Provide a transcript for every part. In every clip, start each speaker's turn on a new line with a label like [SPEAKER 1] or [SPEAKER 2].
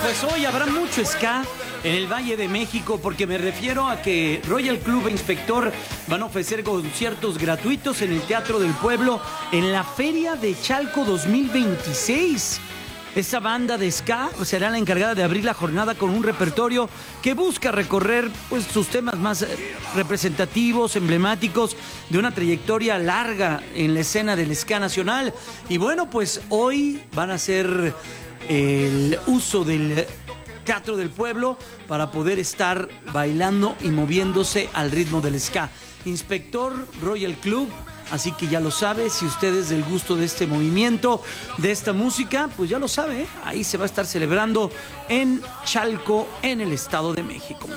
[SPEAKER 1] Pues hoy habrá mucho ska en el Valle de México, porque me refiero a que Royal Club e Inspector van a ofrecer conciertos gratuitos en el Teatro del Pueblo en la Feria de Chalco 2026. Esta banda de ska será la encargada de abrir la jornada con un repertorio que busca recorrer sus temas más representativos, emblemáticos de una trayectoria larga en la escena del ska nacional. Y bueno, pues hoy van a hacer el uso del Teatro del Pueblo para poder estar bailando y moviéndose al ritmo del ska. Inspector, Royal Club. Así que ya lo sabe, si usted es del gusto de este movimiento, de esta música, pues ya lo sabe, ¿eh? Ahí se va a estar celebrando en Chalco, en el Estado de México.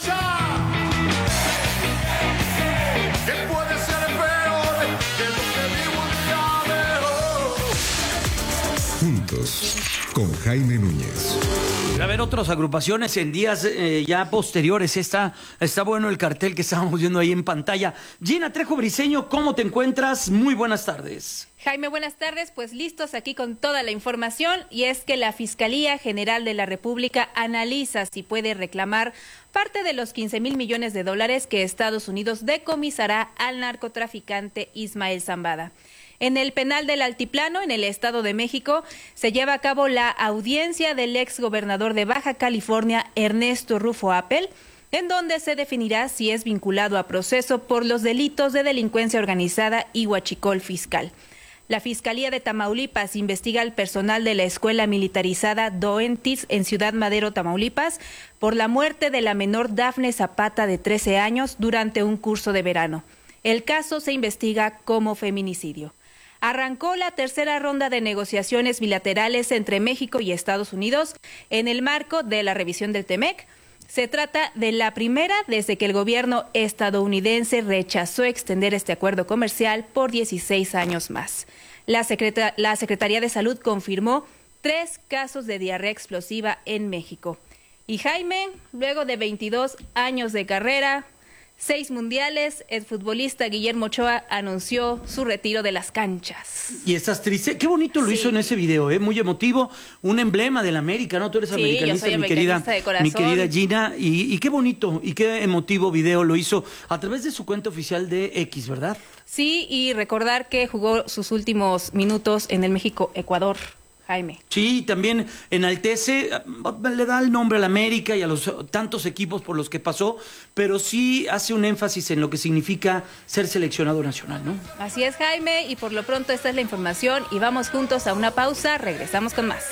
[SPEAKER 2] Juntos, con Jaime Núñez.
[SPEAKER 1] A ver, otras agrupaciones en días ya posteriores. Está bueno el cartel que estábamos viendo ahí en pantalla. Gina Trejo Briseño, ¿cómo te encuentras? Muy buenas tardes.
[SPEAKER 3] Jaime, buenas tardes. Pues listos aquí con toda la información. Y es que la Fiscalía General de la República analiza si puede reclamar parte de los 15,000 millones de dólares que Estados Unidos decomisará al narcotraficante Ismael Zambada. En el penal del Altiplano, en el Estado de México, se lleva a cabo la audiencia del exgobernador de Baja California, Ernesto Rufo Appel, en donde se definirá si es vinculado a proceso por los delitos de delincuencia organizada y huachicol fiscal. La Fiscalía de Tamaulipas investiga al personal de la escuela militarizada Doentis en Ciudad Madero, Tamaulipas, por la muerte de la menor Dafne Zapata de 13 años durante un curso de verano. El caso se investiga como feminicidio. Arrancó la tercera ronda de negociaciones bilaterales entre México y Estados Unidos en el marco de la revisión del TEMEC. Se trata de la primera desde que el gobierno estadounidense rechazó extender este acuerdo comercial por 16 años más. La Secretaría de Salud confirmó 3 casos de diarrea explosiva en México. Y Jaime, luego de 22 años de carrera, 6 mundiales, el futbolista Guillermo Ochoa anunció su retiro de las canchas.
[SPEAKER 1] ¿Y estás triste? Qué bonito lo hizo en ese video, muy emotivo, un emblema de la América, ¿no? Tú eres americanista,
[SPEAKER 3] yo soy americanista de corazón.
[SPEAKER 1] Mi querida Gina, y qué bonito y qué emotivo video lo hizo a través de su cuenta oficial de X, ¿verdad?
[SPEAKER 3] Sí, y recordar que jugó sus últimos minutos en el México-Ecuador. Jaime.
[SPEAKER 1] Sí, también enaltece, le da el nombre a la América y a los tantos equipos por los que pasó, pero sí hace un énfasis en lo que significa ser seleccionado nacional, ¿no?
[SPEAKER 3] Así es, Jaime, y por lo pronto esta es la información y vamos juntos a una pausa, regresamos con más.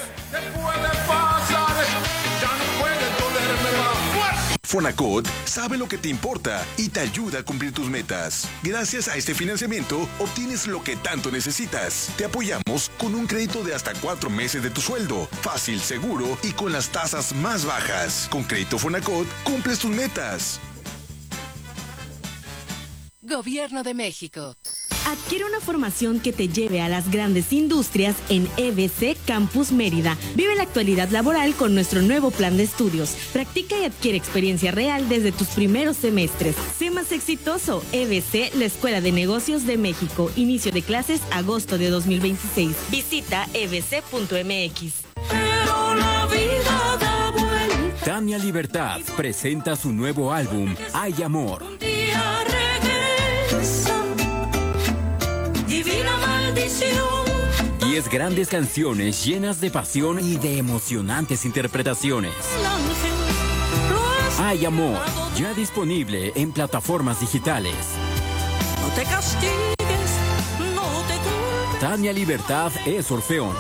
[SPEAKER 4] Fonacot sabe lo que te importa y te ayuda a cumplir tus metas. Gracias a este financiamiento, obtienes lo que tanto necesitas. Te apoyamos con un crédito de hasta 4 meses de tu sueldo. Fácil, seguro y con las tasas más bajas. Con Crédito Fonacot, cumples tus metas.
[SPEAKER 5] Gobierno de México.
[SPEAKER 6] Adquiere una formación que te lleve a las grandes industrias en EBC Campus Mérida. Vive la actualidad laboral con nuestro nuevo plan de estudios. Practica y adquiere experiencia real desde tus primeros semestres. Sé más exitoso. EBC, la Escuela de Negocios de México. Inicio de clases agosto de 2026. Visita ebc.mx.
[SPEAKER 7] Pero la vida da vuelta.
[SPEAKER 8] Tania Libertad presenta su nuevo álbum, Hay Amor.
[SPEAKER 7] Un día regresa. Divina maldición.
[SPEAKER 8] 10 grandes canciones llenas de pasión y de emocionantes interpretaciones. Hay Amor, ya disponible en plataformas digitales.
[SPEAKER 7] No te castigues, no te culpes.
[SPEAKER 8] Tania Libertad es Orfeón.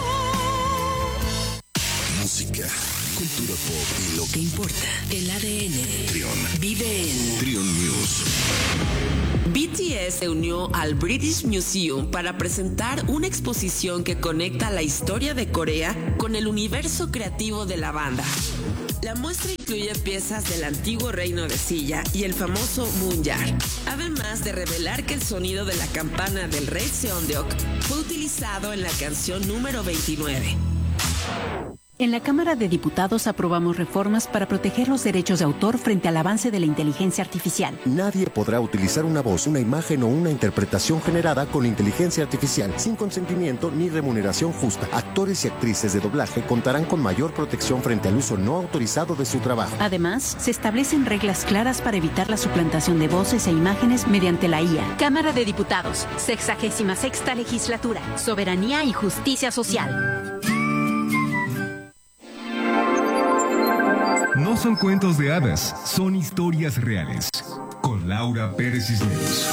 [SPEAKER 4] Música, cultura pop y lo que importa.
[SPEAKER 5] El ADN.
[SPEAKER 4] Trion.
[SPEAKER 5] Vive en
[SPEAKER 4] Trion News.
[SPEAKER 5] BTS se unió al British Museum para presentar una exposición que conecta la historia de Corea con el universo creativo de la banda. La muestra incluye piezas del antiguo reino de Silla y el famoso Munjar, además de revelar que el sonido de la campana del rey Seondeok fue utilizado en la canción número 29.
[SPEAKER 9] En la Cámara de Diputados aprobamos reformas para proteger los derechos de autor frente al avance de la inteligencia artificial.
[SPEAKER 10] Nadie podrá utilizar una voz, una imagen o una interpretación generada con inteligencia artificial sin consentimiento ni remuneración justa. Actores y actrices de doblaje contarán con mayor protección frente al uso no autorizado de su trabajo.
[SPEAKER 9] Además, se establecen reglas claras para evitar la suplantación de voces e imágenes mediante la IA.
[SPEAKER 11] Cámara de Diputados, 66ª Legislatura, Soberanía y Justicia Social.
[SPEAKER 2] No son cuentos de hadas, son historias reales. Con Laura Pérez Cisneros.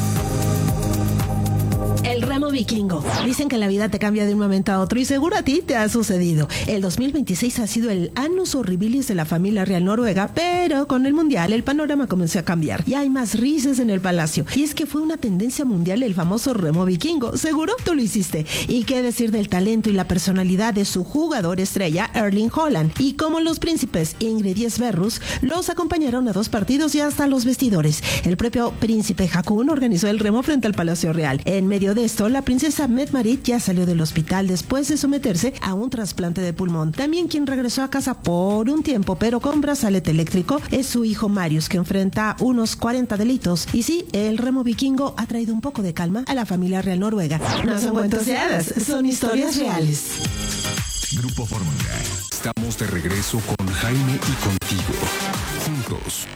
[SPEAKER 12] El remo vikingo. Dicen que la vida te cambia de un momento a otro y seguro a ti te ha sucedido. El 2026 ha sido el annus horribilis de la familia real noruega, pero con el mundial el panorama comenzó a cambiar y hay más risas en el palacio. Y es que fue una tendencia mundial el famoso remo vikingo. Seguro tú lo hiciste. Y qué decir del talento y la personalidad de su jugador estrella, Erling Haaland. Y como los príncipes Ingrid y Sverrus los acompañaron a 2 partidos y hasta los vestidores. El propio príncipe Haakon organizó el remo frente al Palacio Real. En medio de esto, la princesa Mette-Marit ya salió del hospital después de someterse a un trasplante de pulmón. También quien regresó a casa por un tiempo, pero con brazalete eléctrico, es su hijo Marius, que enfrenta unos 40 delitos. Y sí, el remo vikingo ha traído un poco de calma a la familia real noruega. No son cuentos de hadas, son historias reales.
[SPEAKER 2] Grupo Fórmula. Estamos de regreso con Jaime y contigo. Juntos.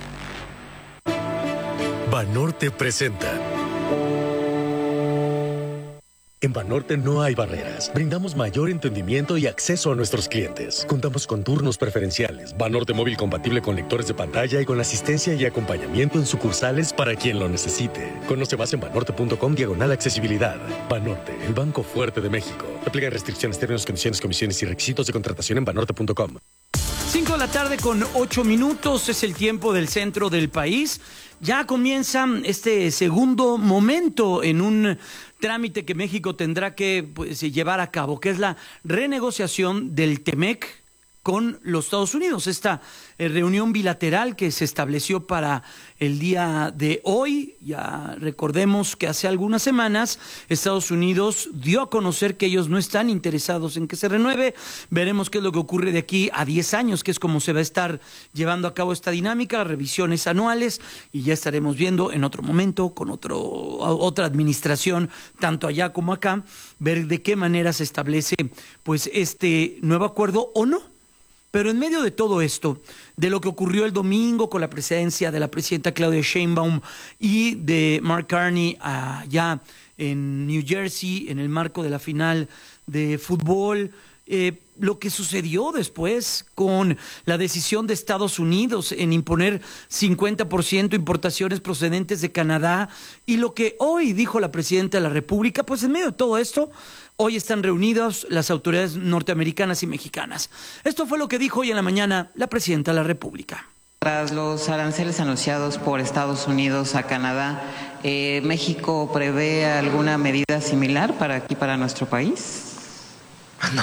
[SPEAKER 13] Banorte presenta. En Banorte no hay barreras. Brindamos mayor entendimiento y acceso a nuestros clientes. Contamos con turnos preferenciales, Banorte móvil compatible con lectores de pantalla y con asistencia y acompañamiento en sucursales para quien lo necesite. Conoce más en banorte.com/accesibilidad. Banorte, el banco fuerte de México. Aplica restricciones, términos, condiciones, comisiones y requisitos de contratación en banorte.com.
[SPEAKER 1] 5 de la tarde con 8 minutos, es el tiempo del centro del país. Ya comienza este segundo momento en un trámite que México tendrá que llevar a cabo, que es la renegociación del TEMEC con los Estados Unidos. Esta reunión bilateral que se estableció para el día de hoy. Ya recordemos que hace algunas semanas Estados Unidos dio a conocer que ellos no están interesados en que se renueve. Veremos qué es lo que ocurre de aquí a 10 años, que es como se va a estar llevando a cabo esta dinámica, revisiones anuales, y ya estaremos viendo en otro momento, con otra administración, tanto allá como acá, ver de qué manera se establece pues este nuevo acuerdo o no. Pero en medio de todo esto, de lo que ocurrió el domingo con la presencia de la presidenta Claudia Sheinbaum y de Mark Carney allá en New Jersey, en el marco de la final de fútbol, lo que sucedió después con la decisión de Estados Unidos en imponer 50% importaciones procedentes de Canadá, y lo que hoy dijo la presidenta de la República, pues en medio de todo esto, hoy están reunidas las autoridades norteamericanas y mexicanas. Esto fue lo que dijo hoy en la mañana la presidenta de la República.
[SPEAKER 14] Tras los aranceles anunciados por Estados Unidos a Canadá, ¿México prevé alguna medida similar para aquí, para nuestro país?
[SPEAKER 15] No.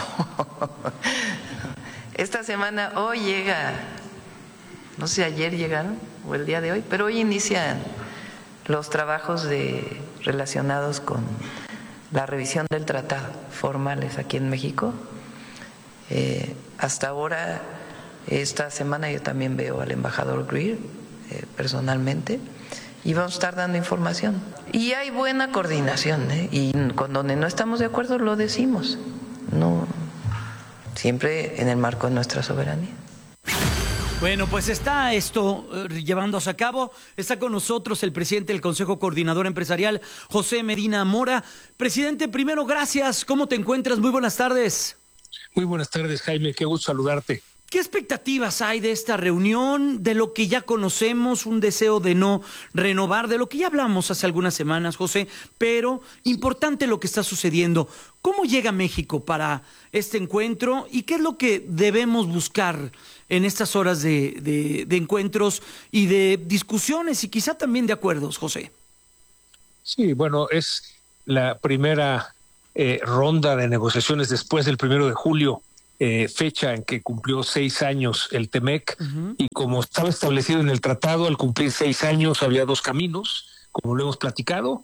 [SPEAKER 15] Esta semana, hoy llega, no sé, ayer llegaron o el día de hoy, pero hoy inician los trabajos relacionados con la revisión del tratado formales aquí en México. Hasta ahora, esta semana yo también veo al embajador Greer personalmente y vamos a estar dando información. Y hay buena coordinación, y con donde no estamos de acuerdo lo decimos, no, siempre en el marco de nuestra soberanía.
[SPEAKER 1] Bueno, pues está esto llevándose a cabo. Está con nosotros el presidente del Consejo Coordinador Empresarial, José Medina Mora. Presidente, primero, gracias. ¿Cómo te encuentras? Muy buenas tardes.
[SPEAKER 16] Muy buenas tardes, Jaime. Qué gusto saludarte.
[SPEAKER 1] ¿Qué expectativas hay de esta reunión, de lo que ya conocemos, un deseo de no renovar, de lo que ya hablamos hace algunas semanas, José? Pero importante lo que está sucediendo. ¿Cómo llega México para este encuentro y qué es lo que debemos buscar en estas horas de encuentros y de discusiones y quizá también de acuerdos, José?
[SPEAKER 16] Sí, bueno, es la primera ronda de negociaciones después del 1 de julio. Fecha en que cumplió 6 años el TEMEC, y como estaba establecido en el tratado, al cumplir 6 años había 2 caminos, como lo hemos platicado.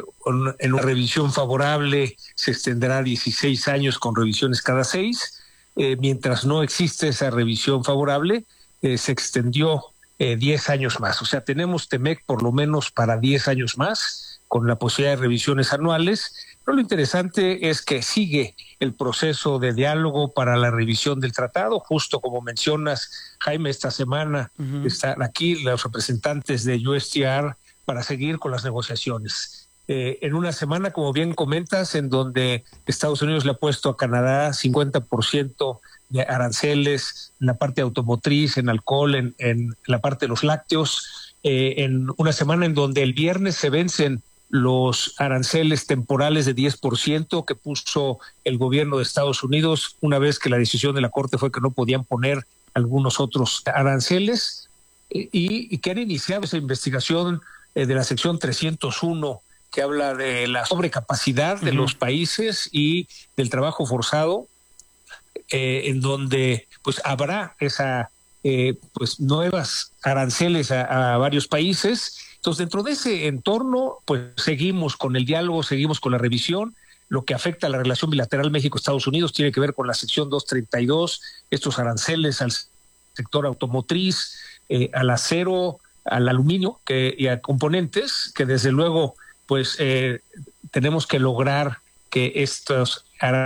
[SPEAKER 16] En una revisión favorable se extenderá 16 años con revisiones cada 6, mientras no existe esa revisión favorable, se extendió 10 años más. O sea, tenemos TEMEC por lo menos para 10 años más, con la posibilidad de revisiones anuales. Pero lo interesante es que sigue el proceso de diálogo para la revisión del tratado, justo como mencionas, Jaime, esta semana están aquí los representantes de USTR para seguir con las negociaciones. En una semana, como bien comentas, en donde Estados Unidos le ha puesto a Canadá 50% de aranceles en la parte automotriz, en alcohol, en la parte de los lácteos, en una semana en donde el viernes se vencen los aranceles temporales de 10% que puso el gobierno de Estados Unidos una vez que la decisión de la Corte fue que no podían poner algunos otros aranceles, y que han iniciado esa investigación de la sección 301 que habla de la sobrecapacidad de los países y del trabajo forzado, en donde pues habrá esa pues nuevas aranceles a varios países. Entonces, dentro de ese entorno, pues seguimos con el diálogo, seguimos con la revisión. Lo que afecta a la relación bilateral México-Estados Unidos tiene que ver con la sección 232, estos aranceles al sector automotriz, al acero, al aluminio y a componentes, que desde luego pues tenemos que lograr que estos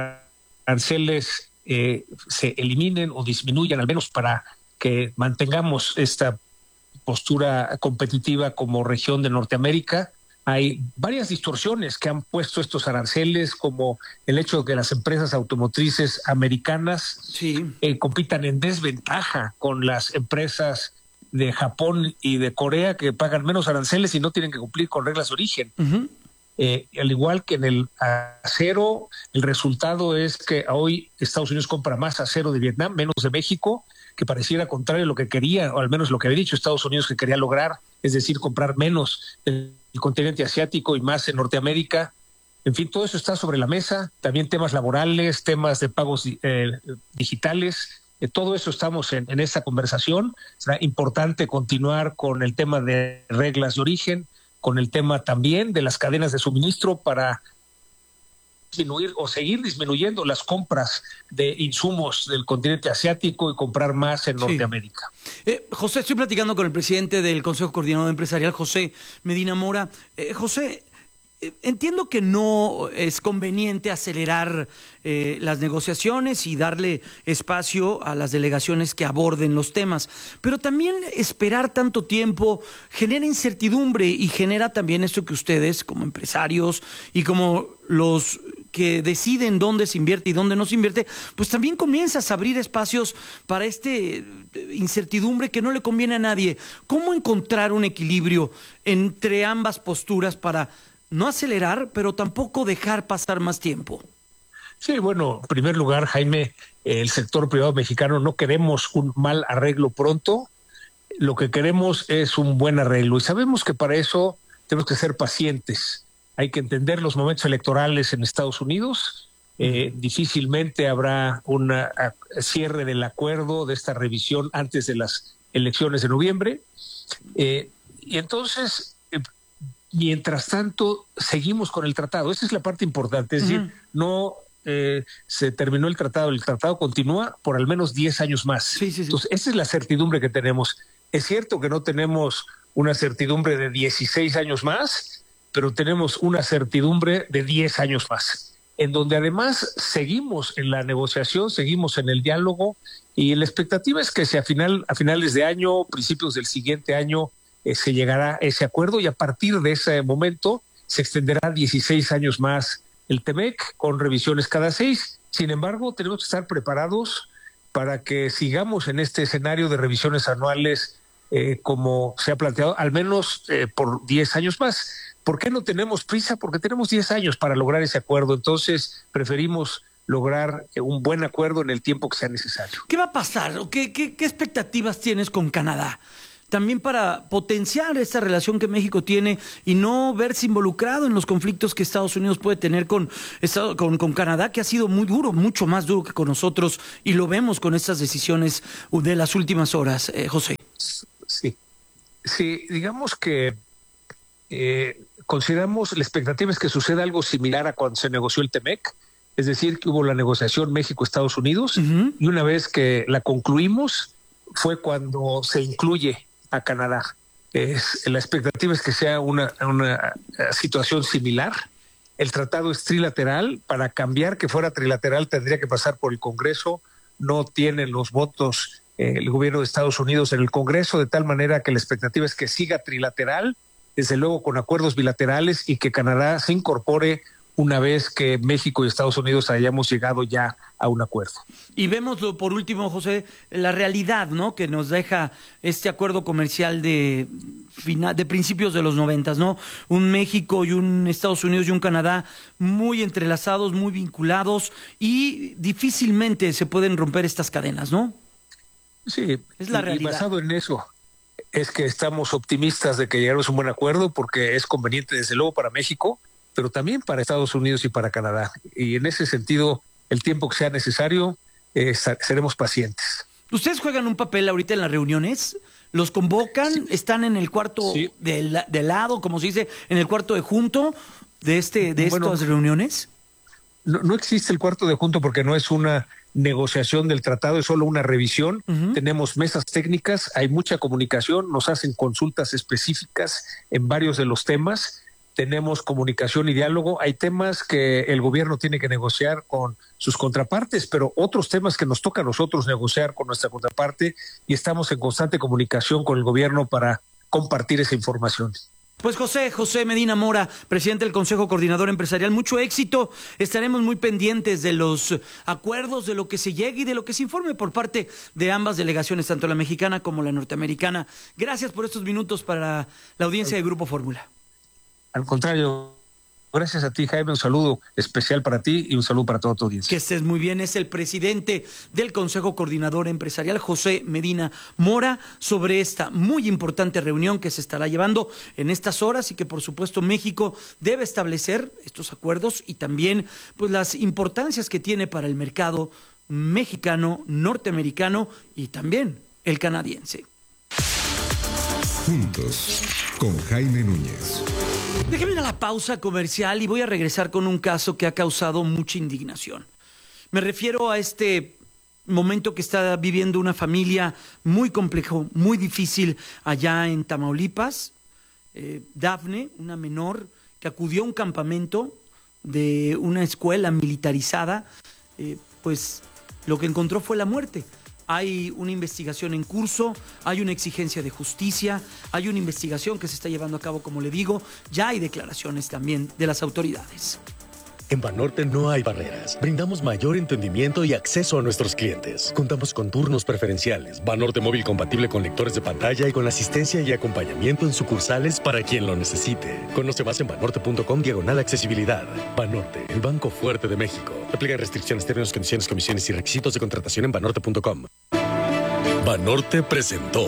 [SPEAKER 16] aranceles se eliminen o disminuyan, al menos para que mantengamos esta postura competitiva como región de Norteamérica. Hay varias distorsiones que han puesto estos aranceles, como el hecho de que las empresas automotrices americanas compitan en desventaja con las empresas de Japón y de Corea, que pagan menos aranceles y no tienen que cumplir con reglas de origen. Al igual que en el acero, el resultado es que hoy Estados Unidos compra más acero de Vietnam, menos de México, que pareciera contrario a lo que quería, o al menos lo que había dicho Estados Unidos que quería lograr, es decir, comprar menos en el continente asiático y más en Norteamérica. En fin, todo eso está sobre la mesa. También temas laborales, temas de pagos digitales. Todo eso estamos en esa conversación. Será importante continuar con el tema de reglas de origen, con el tema también de las cadenas de suministro para disminuir o seguir disminuyendo las compras de insumos del continente asiático y comprar más en Norteamérica.
[SPEAKER 1] José, estoy platicando con el presidente del Consejo Coordinador Empresarial, José Medina Mora. José, entiendo que no es conveniente acelerar las negociaciones y darle espacio a las delegaciones que aborden los temas, pero también esperar tanto tiempo genera incertidumbre y genera también esto que ustedes como empresarios y como los que deciden dónde se invierte y dónde no se invierte, pues también comienzas a abrir espacios para incertidumbre que no le conviene a nadie. ¿Cómo encontrar un equilibrio entre ambas posturas para no acelerar, pero tampoco dejar pasar más tiempo?
[SPEAKER 16] Sí, bueno, en primer lugar, Jaime, el sector privado mexicano no queremos un mal arreglo pronto, lo que queremos es un buen arreglo y sabemos que para eso tenemos que ser pacientes. Hay que entender los momentos electorales en Estados Unidos. Difícilmente habrá un cierre del acuerdo de esta revisión antes de las elecciones de noviembre. Y entonces, mientras tanto, seguimos con el tratado. Esa es la parte importante. Es decir, no se terminó el tratado continúa por al menos 10 años más. Entonces, esa es la certidumbre que tenemos. Es cierto que no tenemos una certidumbre de 16 años más, pero tenemos una certidumbre de 10 años más, en donde además seguimos en la negociación, seguimos en el diálogo, y la expectativa es que si a finales de año, principios del siguiente año, se llegará a ese acuerdo, y a partir de ese momento se extenderá 16 años más el TEMEC, con revisiones cada 6. Sin embargo, tenemos que estar preparados para que sigamos en este escenario de revisiones anuales como se ha planteado, al menos por 10 años más. ¿Por qué no tenemos prisa? Porque tenemos 10 años para lograr ese acuerdo. Entonces, preferimos lograr un buen acuerdo en el tiempo que sea necesario.
[SPEAKER 1] ¿Qué va a pasar? ¿Qué expectativas tienes con Canadá? También para potenciar esta relación que México tiene y no verse involucrado en los conflictos que Estados Unidos puede tener con Canadá, que ha sido muy duro, mucho más duro que con nosotros, y lo vemos con estas decisiones de las últimas horas, José.
[SPEAKER 16] Sí, digamos que consideramos, la expectativa es que suceda algo similar a cuando se negoció el TEMEC, es decir, que hubo la negociación México-Estados Unidos, y una vez que la concluimos fue cuando se incluye a Canadá. La expectativa es que sea una situación similar. El tratado es trilateral. Para cambiar que fuera trilateral tendría que pasar por el Congreso. No tienen los votos el gobierno de Estados Unidos en el Congreso, de tal manera que la expectativa es que siga trilateral, desde luego con acuerdos bilaterales, y que Canadá se incorpore una vez que México y Estados Unidos hayamos llegado ya a un acuerdo.
[SPEAKER 1] Y vemos, por último, José, la realidad, ¿no?, que nos deja este acuerdo comercial de principios de los 90, ¿no? Un México y un Estados Unidos y un Canadá muy entrelazados, muy vinculados, y difícilmente se pueden romper estas cadenas, ¿no?
[SPEAKER 16] Sí,
[SPEAKER 1] es la realidad.
[SPEAKER 16] Y basado en eso es que estamos optimistas de que llegaremos a un buen acuerdo, porque es conveniente desde luego para México, pero también para Estados Unidos y para Canadá. Y en ese sentido, el tiempo que sea necesario, seremos pacientes.
[SPEAKER 1] ¿Ustedes juegan un papel ahorita en las reuniones? ¿Los convocan? Sí. ¿Están en el cuarto de lado, como se dice, en el cuarto de junto de estas reuniones?
[SPEAKER 16] No existe el cuarto de junto, porque no es una negociación del tratado, es solo una revisión. Tenemos mesas técnicas, hay mucha comunicación, nos hacen consultas específicas en varios de los temas. Tenemos comunicación y diálogo. Hay temas que el gobierno tiene que negociar con sus contrapartes, pero otros temas que nos toca a nosotros negociar con nuestra contraparte, y estamos en constante comunicación con el gobierno para compartir esa información.
[SPEAKER 1] Pues José Medina Mora, presidente del Consejo Coordinador Empresarial, mucho éxito. Estaremos muy pendientes de los acuerdos, de lo que se llegue y de lo que se informe por parte de ambas delegaciones, tanto la mexicana como la norteamericana. Gracias por estos minutos para la audiencia de Grupo Fórmula.
[SPEAKER 16] Al contrario, gracias a ti, Jaime, un saludo especial para ti y un saludo para toda tu audiencia.
[SPEAKER 1] Que estés muy bien. Es el presidente del Consejo Coordinador Empresarial, José Medina Mora, sobre esta muy importante reunión que se estará llevando en estas horas, y que por supuesto México debe establecer estos acuerdos, y también pues las importancias que tiene para el mercado mexicano, norteamericano y también el canadiense.
[SPEAKER 2] Juntos con Jaime Núñez.
[SPEAKER 1] Déjeme ir a la pausa comercial y voy a regresar con un caso que ha causado mucha indignación. Me refiero a este momento que está viviendo una familia muy complejo, muy difícil allá en Tamaulipas. Dafne, una menor que acudió a un campamento de una escuela militarizada, pues lo que encontró fue la muerte. Hay una investigación en curso, hay una exigencia de justicia, hay una investigación que se está llevando a cabo, como le digo, ya hay declaraciones también de las autoridades.
[SPEAKER 13] En Banorte no hay barreras. Brindamos mayor entendimiento y acceso a nuestros clientes. Contamos con turnos preferenciales, Banorte móvil compatible con lectores de pantalla y con asistencia y acompañamiento en sucursales para quien lo necesite. Conoce más en banorte.com/accesibilidad. Banorte, el banco fuerte de México. Aplica restricciones, términos, condiciones, comisiones y requisitos de contratación en banorte.com. Banorte presentó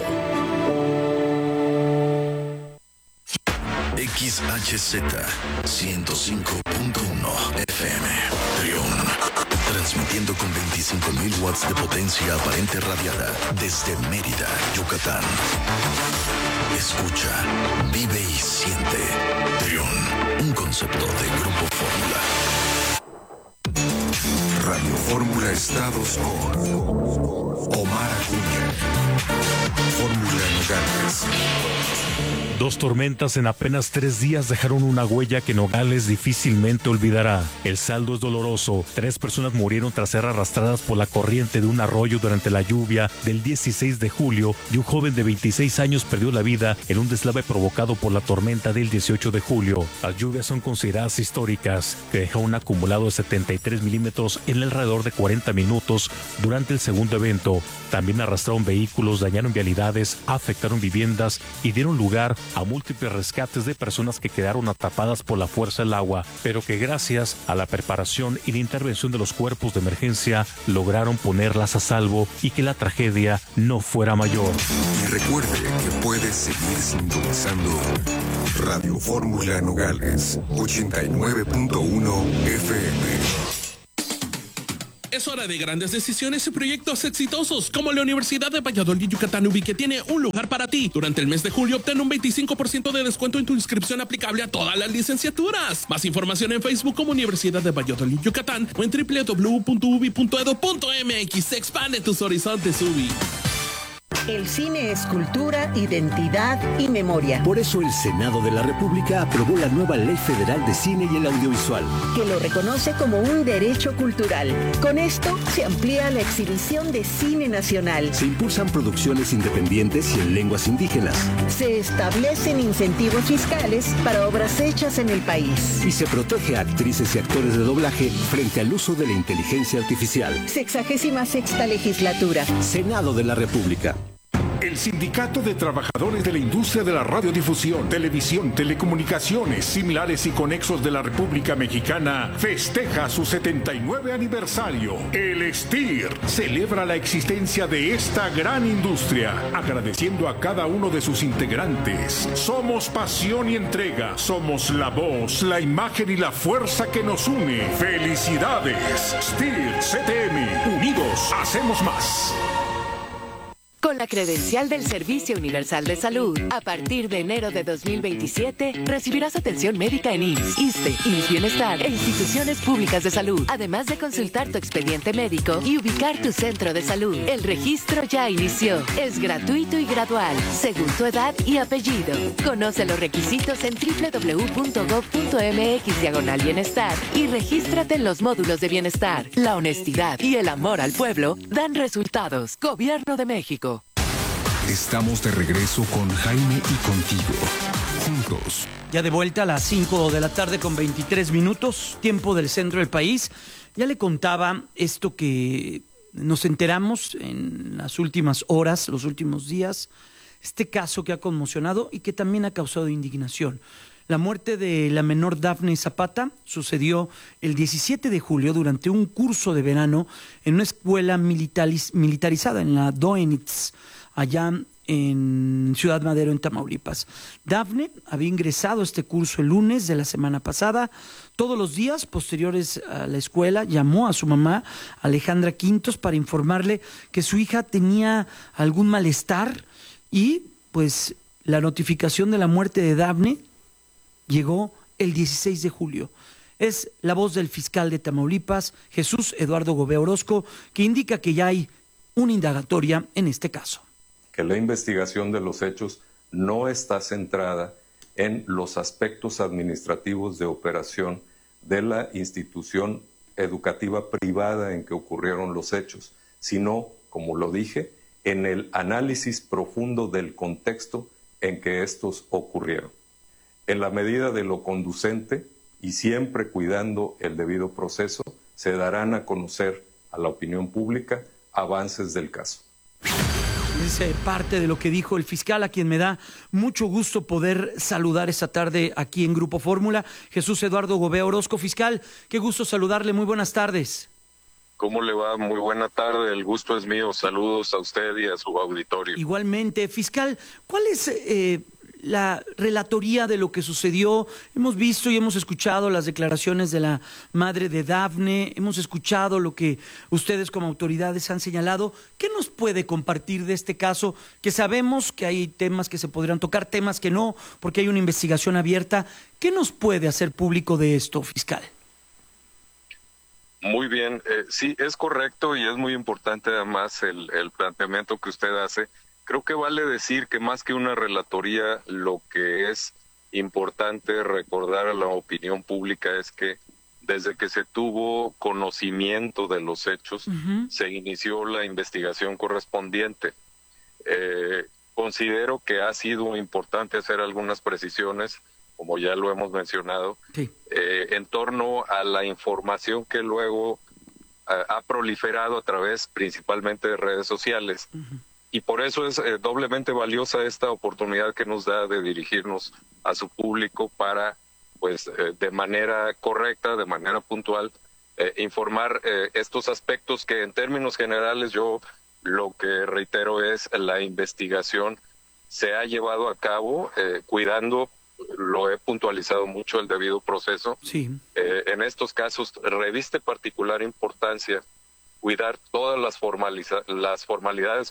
[SPEAKER 17] XHZ 105.1 FM Trión, transmitiendo con 25.000 watts de potencia aparente radiada desde Mérida, Yucatán. Escucha, vive y siente. Trión, un concepto de Grupo Fórmula. Radio Fórmula Estados con Omar Acuña. Fórmula Nogales.
[SPEAKER 18] 2 tormentas en apenas 3 días dejaron una huella que Nogales difícilmente olvidará. El saldo es doloroso. 3 personas murieron tras ser arrastradas por la corriente de un arroyo durante la lluvia del 16 de julio y un joven de 26 años perdió la vida en un deslave provocado por la tormenta del 18 de julio. Las lluvias son consideradas históricas, que dejó un acumulado de 73 milímetros en alrededor de 40 minutos durante el segundo evento. También arrastraron vehículos, dañaron vialidades, afectaron viviendas y dieron lugar a múltiples rescates de personas que quedaron atrapadas por la fuerza del agua, pero que gracias a la preparación y la intervención de los cuerpos de emergencia lograron ponerlas a salvo y que la tragedia no fuera mayor.
[SPEAKER 17] Y recuerde que puede seguir sintonizando Radio Fórmula Nogales 89.1 FM.
[SPEAKER 19] Es hora de grandes decisiones y proyectos exitosos, como la Universidad de Valladolid Yucatán UBI, que tiene un lugar para ti. Durante el mes de julio obtén un 25% de descuento en tu inscripción aplicable a todas las licenciaturas. Más información en Facebook como Universidad de Valladolid Yucatán o en www.ubi.edu.mx. Expande tus horizontes, UBI.
[SPEAKER 20] El cine es cultura, identidad y memoria.
[SPEAKER 21] Por eso el Senado de la República aprobó la nueva Ley Federal de Cine y el Audiovisual,
[SPEAKER 20] que lo reconoce como un derecho cultural. Con esto se amplía la exhibición de cine nacional.
[SPEAKER 21] Se impulsan producciones independientes y en lenguas indígenas.
[SPEAKER 20] Se establecen incentivos fiscales para obras hechas en el país.
[SPEAKER 21] Y se protege a actrices y actores de doblaje frente al uso de la inteligencia artificial.
[SPEAKER 20] 66ª legislatura.
[SPEAKER 21] Senado de la República.
[SPEAKER 22] El Sindicato de Trabajadores de la Industria de la Radiodifusión, Televisión, Telecomunicaciones, Similares y Conexos de la República Mexicana festeja su 79 aniversario. El STIR celebra la existencia de esta gran industria, agradeciendo a cada uno de sus integrantes. Somos pasión y entrega, somos la voz, la imagen y la fuerza que nos une. ¡Felicidades! STIR CTM, unidos hacemos más.
[SPEAKER 23] Con la credencial del Servicio Universal de Salud, a partir de enero de 2027, recibirás atención médica en IMSS, ISSSTE, IMSS Bienestar e instituciones públicas de salud, además de consultar tu expediente médico y ubicar tu centro de salud. El registro ya inició. Es gratuito y gradual, según tu edad y apellido. Conoce los requisitos en www.gov.mx/bienestar y regístrate en los módulos de bienestar. La honestidad y el amor al pueblo dan resultados. Gobierno de México.
[SPEAKER 2] Estamos de regreso con Jaime y contigo. Juntos.
[SPEAKER 1] Ya de vuelta a las 5 de la tarde con 23 minutos, tiempo del centro del país. Ya le contaba esto que nos enteramos en las últimas horas, los últimos días, este caso que ha conmocionado y que también ha causado indignación. La muerte de la menor Dafne Zapata sucedió el 17 de julio durante un curso de verano en una escuela militarizada en la Doenitz, allá en Ciudad Madero, en Tamaulipas. Dafne había ingresado a este curso el lunes de la semana pasada. Todos los días posteriores a la escuela llamó a su mamá, Alejandra Quintos, para informarle que su hija tenía algún malestar y pues la notificación de la muerte de Dafne llegó el 16 de julio. Es la voz del fiscal de Tamaulipas, Jesús Eduardo Gobea Orozco, que indica que ya hay una indagatoria en este caso.
[SPEAKER 24] Que la investigación de los hechos no está centrada en los aspectos administrativos de operación de la institución educativa privada en que ocurrieron los hechos, sino, como lo dije, en el análisis profundo del contexto en que estos ocurrieron. En la medida de lo conducente y siempre cuidando el debido proceso, se darán a conocer a la opinión pública avances del caso.
[SPEAKER 1] Es parte de lo que dijo el fiscal, a quien me da mucho gusto poder saludar esta tarde aquí en Grupo Fórmula. Jesús Eduardo Gobea Orozco. Fiscal, qué gusto saludarle, muy buenas tardes.
[SPEAKER 25] ¿Cómo le va? Muy buena tarde, el gusto es mío. Saludos a usted y a su auditorio.
[SPEAKER 1] Igualmente. Fiscal, ¿cuál es la relatoría de lo que sucedió? Hemos visto y hemos escuchado las declaraciones de la madre de Dafne, hemos escuchado lo que ustedes como autoridades han señalado. ¿Qué nos puede compartir de este caso? Que sabemos que hay temas que se podrían tocar, temas que no, porque hay una investigación abierta. ¿Qué nos puede hacer público de esto, fiscal?
[SPEAKER 25] Muy bien, sí, es correcto y es muy importante además el planteamiento que usted hace. Creo que vale decir que más que una relatoría, lo que es importante recordar a la opinión pública es que desde que se tuvo conocimiento de los hechos, se inició la investigación correspondiente. Considero que ha sido importante hacer algunas precisiones, como ya lo hemos mencionado, sí, en torno a la información que luego ha proliferado a través principalmente de redes sociales. Y por eso es doblemente valiosa esta oportunidad que nos da de dirigirnos a su público para, pues, de manera correcta, de manera puntual, informar estos aspectos que en términos generales yo lo que reitero es la investigación se ha llevado a cabo cuidando, lo he puntualizado mucho, el debido proceso.
[SPEAKER 1] Sí.
[SPEAKER 25] En estos casos reviste particular importancia cuidar todas las formalidades,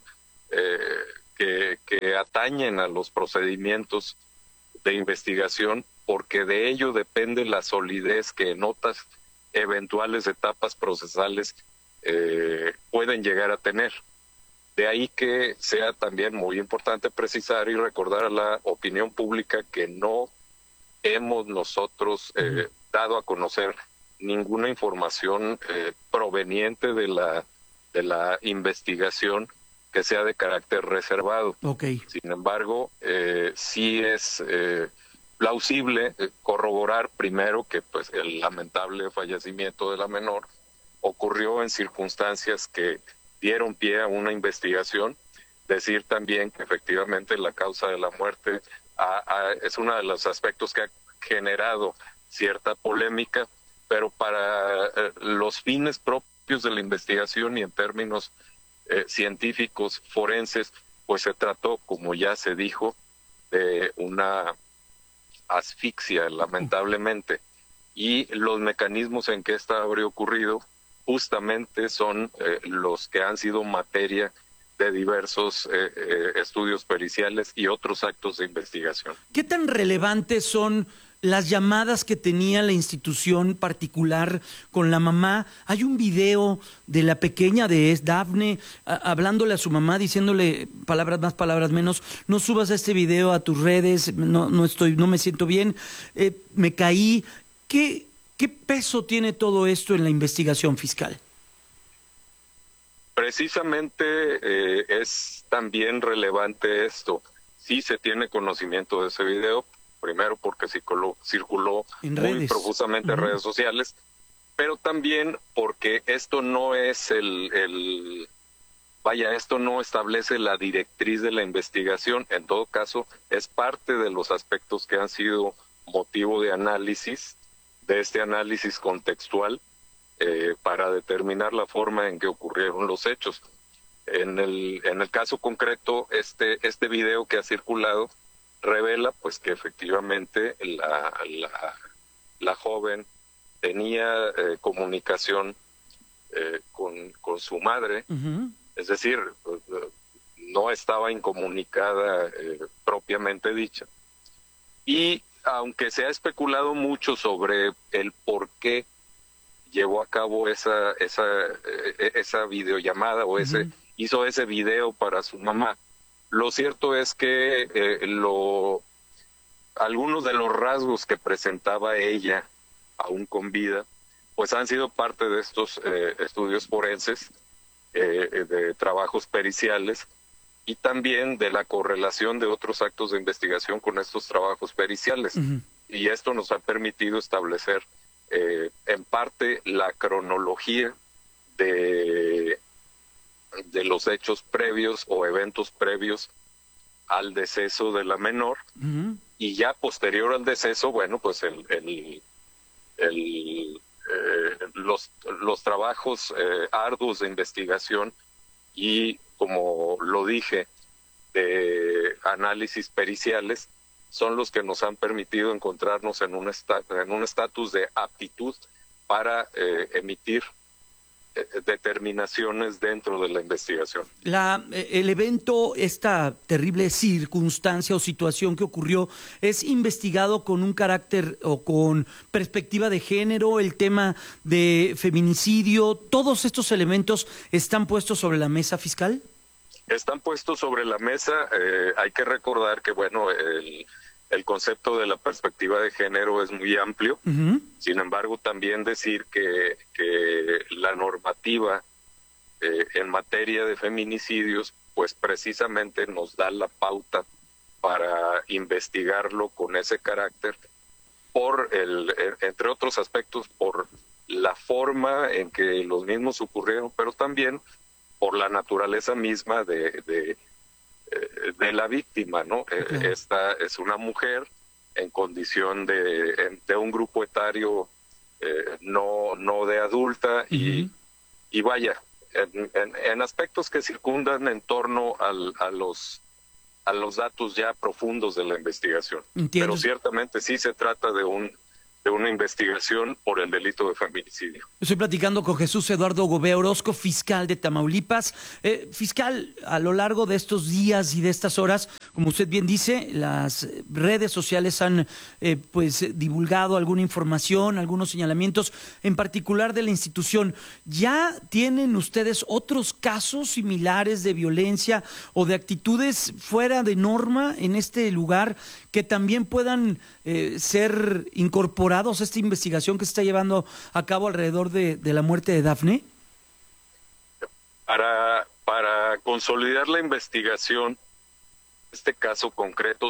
[SPEAKER 25] que atañen a los procedimientos de investigación, porque de ello depende la solidez que en otras eventuales etapas procesales pueden llegar a tener. De ahí que sea también muy importante precisar y recordar a la opinión pública que no hemos nosotros dado a conocer ninguna información proveniente de la investigación que sea de carácter reservado.
[SPEAKER 1] Okay.
[SPEAKER 25] Sin embargo, sí es plausible corroborar primero que pues el lamentable fallecimiento de la menor ocurrió en circunstancias que dieron pie a una investigación. Decir también que efectivamente la causa de la muerte es uno de los aspectos que ha generado cierta polémica, pero para los fines propios de la investigación y en términos científicos forenses, pues se trató, como ya se dijo, de una asfixia, lamentablemente, y los mecanismos en que esta habría ocurrido justamente son los que han sido materia de diversos estudios periciales y otros actos de investigación.
[SPEAKER 1] ¿Qué tan relevantes son las llamadas que tenía la institución particular con la mamá? Hay un video de la pequeña de Dafne hablándole a su mamá, diciéndole palabras más, palabras menos: no subas este video a tus redes, no me siento bien, me caí. ¿Qué peso tiene todo esto en la investigación fiscal?
[SPEAKER 25] Precisamente es también relevante esto. Sí se tiene conocimiento de ese video, primero porque circuló muy profusamente en redes sociales, pero también porque esto no es esto no establece la directriz de la investigación. En todo caso, es parte de los aspectos que han sido motivo de análisis, de este análisis contextual, para determinar la forma en que ocurrieron los hechos. En el caso concreto, este video que ha circulado revela pues que efectivamente la joven tenía comunicación con su madre, es decir, no estaba incomunicada propiamente dicha. Y aunque se ha especulado mucho sobre el por qué llevó a cabo esa videollamada o hizo ese video para su mamá, lo cierto es que algunos de los rasgos que presentaba ella, aún con vida, pues han sido parte de estos estudios forenses, de trabajos periciales, y también de la correlación de otros actos de investigación con estos trabajos periciales. Y esto nos ha permitido establecer en parte la cronología de los hechos previos o eventos previos al deceso de la menor, y ya posterior al deceso, bueno, pues los trabajos arduos de investigación y, como lo dije, de análisis periciales son los que nos han permitido encontrarnos en un estatus de aptitud para emitir determinaciones dentro de la investigación.
[SPEAKER 1] El evento, esta terrible circunstancia o situación que ocurrió, ¿es investigado con un carácter o con perspectiva de género? ¿El tema de feminicidio? ¿Todos estos elementos están puestos sobre la mesa fiscal?
[SPEAKER 25] Están puestos sobre la mesa. Hay que recordar que, bueno, el concepto de la perspectiva de género es muy amplio. Sin embargo, también decir que la normativa en materia de feminicidios, pues precisamente nos da la pauta para investigarlo con ese carácter, entre otros aspectos, por la forma en que los mismos ocurrieron, pero también por la naturaleza misma de la víctima, ¿no? Esta es una mujer en condición de un grupo etario no de adulta, y vaya, en aspectos que circundan en torno a los datos ya profundos de la investigación.
[SPEAKER 1] Entiendo.
[SPEAKER 25] Pero ciertamente sí se trata de una investigación por el delito de feminicidio.
[SPEAKER 1] Estoy platicando con Jesús Eduardo Gobea Orozco, fiscal de Tamaulipas. Fiscal, a lo largo de estos días y de estas horas, como usted bien dice, las redes sociales han divulgado alguna información, algunos señalamientos, en particular de la institución. ¿Ya tienen ustedes otros casos similares de violencia o de actitudes fuera de norma en este lugar que también puedan ser incorporados a esta investigación que se está llevando a cabo alrededor de la muerte de Dafne?
[SPEAKER 25] Para consolidar la investigación, este caso concreto,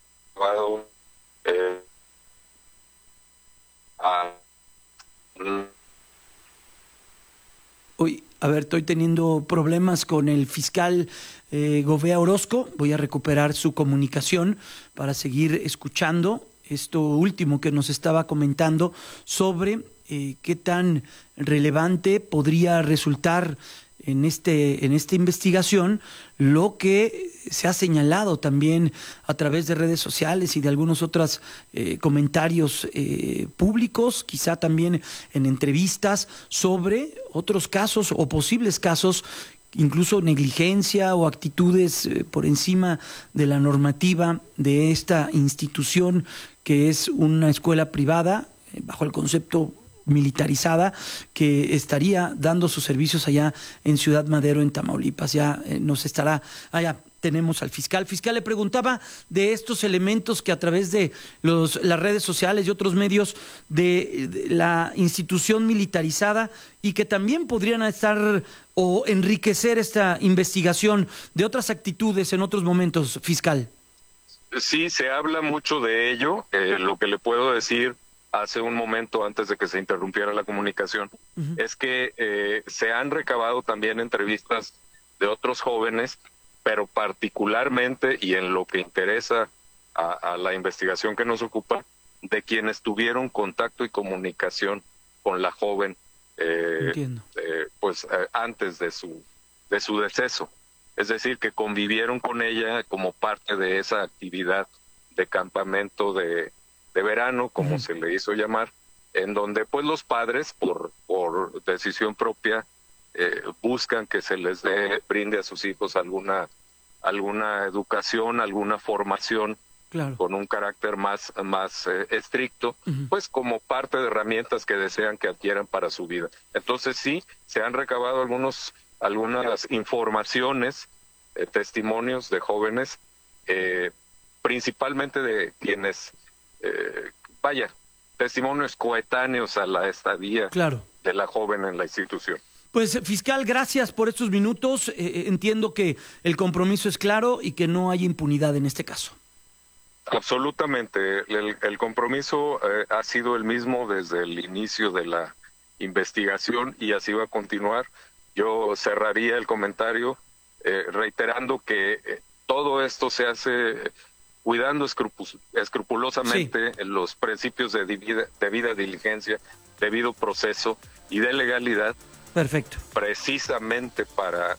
[SPEAKER 1] estoy teniendo problemas con el fiscal Gobea Orozco. Voy a recuperar su comunicación para seguir escuchando esto último que nos estaba comentando sobre qué tan relevante podría resultar en esta investigación lo que se ha señalado también a través de redes sociales y de algunos otros comentarios públicos, quizá también en entrevistas, sobre otros casos o posibles casos, incluso negligencia o actitudes por encima de la normativa de esta institución que es una escuela privada bajo el concepto militarizada, que estaría dando sus servicios allá en Ciudad Madero, en Tamaulipas. Ya nos estará allá. Tenemos al fiscal. Fiscal, le preguntaba de estos elementos que a través de las redes sociales y otros medios de la institución militarizada y que también podrían estar o enriquecer esta investigación de otras actitudes en otros momentos, fiscal.
[SPEAKER 25] Sí, se habla mucho de ello. Lo que le puedo decir hace un momento, antes de que se interrumpiera la comunicación, es que se han recabado también entrevistas de otros jóvenes, pero particularmente, y en lo que interesa a la investigación que nos ocupa, de quienes tuvieron contacto y comunicación con la joven antes de su deceso. Es decir, que convivieron con ella como parte de esa actividad de campamento de verano, como se le hizo llamar, en donde pues los padres, por decisión propia, buscan que se les brinde a sus hijos alguna educación, alguna formación, claro, con un carácter más estricto, pues como parte de herramientas que desean que adquieran para su vida. Entonces sí, se han recabado algunas informaciones, testimonios de jóvenes, principalmente de quienes, testimonios coetáneos a la estadía, claro, de la joven en la institución.
[SPEAKER 1] Pues, fiscal, gracias por estos minutos. Entiendo que el compromiso es claro y que no hay impunidad en este caso.
[SPEAKER 25] Absolutamente. El compromiso ha sido el mismo desde el inicio de la investigación y así va a continuar. Yo cerraría el comentario reiterando que todo esto se hace cuidando escrupulosamente los principios de debida diligencia, debido proceso y de legalidad.
[SPEAKER 1] Perfecto.
[SPEAKER 25] Precisamente para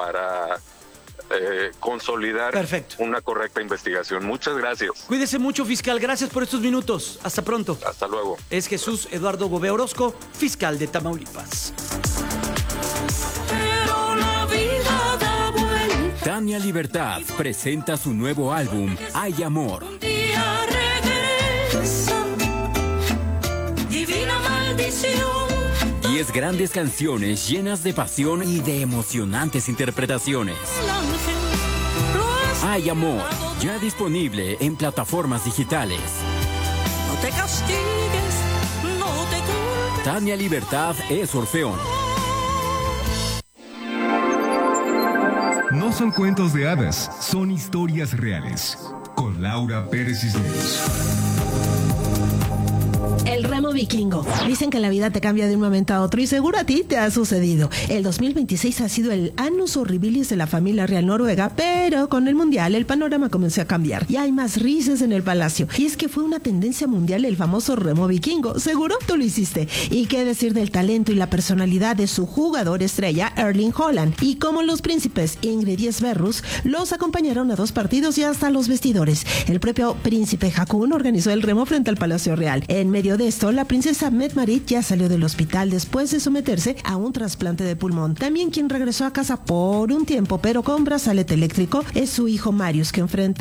[SPEAKER 25] consolidar una correcta investigación. Muchas gracias.
[SPEAKER 1] Cuídese mucho, fiscal. Gracias por estos minutos. Hasta pronto.
[SPEAKER 25] Hasta luego.
[SPEAKER 1] Es Jesús Eduardo Gobea Orozco, fiscal de Tamaulipas.
[SPEAKER 21] Tania Libertad presenta su nuevo álbum, Hay Amor. 10 grandes canciones llenas de pasión y de emocionantes interpretaciones. Hay Amor, ya disponible en plataformas digitales.
[SPEAKER 3] No te castigues, no te culpes.
[SPEAKER 21] Tania Libertad es Orfeón.
[SPEAKER 2] No son cuentos de hadas, son historias reales. Con Laura Pérez Cisneros.
[SPEAKER 12] El remo vikingo. Dicen que la vida te cambia de un momento a otro y seguro a ti te ha sucedido. El 2026 ha sido el annus horribilis de la familia real noruega, pero con el mundial el panorama comenzó a cambiar. Y hay más risas en el palacio. Y es que fue una tendencia mundial el famoso remo vikingo. Seguro tú lo hiciste. Y qué decir del talento y la personalidad de su jugador estrella, Erling Haaland. Y como los príncipes Ingrid y Sverrus los acompañaron a 2 partidos y hasta los vestidores. El propio príncipe Haakon organizó el remo frente al Palacio Real. En medio de de esto, la princesa Mette-Marit ya salió del hospital después de someterse a un trasplante de pulmón. También quien regresó a casa por un tiempo, pero con brazalete eléctrico, es su hijo Marius, que enfrenta